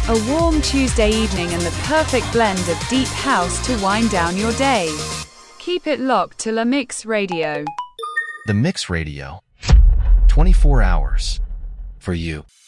A warm Tuesday evening and the perfect blend of deep house to wind down your day. Keep it locked to La Mix Radio. The Mix Radio. 24 hours for you.